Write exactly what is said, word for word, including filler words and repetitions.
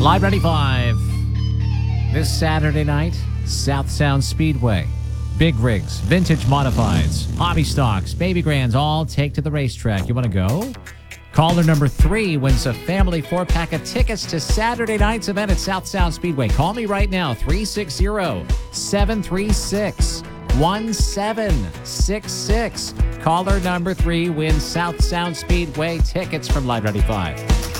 Live ninety-five. This Saturday night, South Sound Speedway. Big rigs, vintage modifieds, hobby stocks, baby grands all take to the racetrack. You want to go? Caller number three wins a family four-pack of tickets to Saturday night's event at South Sound Speedway. Call me right now, three six zero, seven three six, one seven six six. Caller number three wins South Sound Speedway tickets from Live ninety-five.